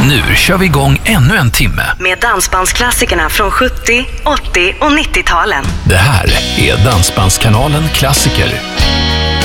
Nu kör vi igång ännu en timme. Med dansbandsklassikerna från 70, 80 och 90-talen. Det här är Dansbandskanalen Klassiker.